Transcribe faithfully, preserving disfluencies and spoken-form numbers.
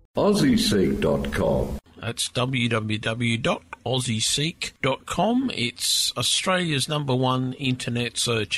Aussie Seek dot com. That's w w w dot aussie seek dot com. It's Australia's number one internet search